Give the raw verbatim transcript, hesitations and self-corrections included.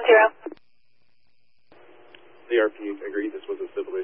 zero. The R P agreed this was a civil issue.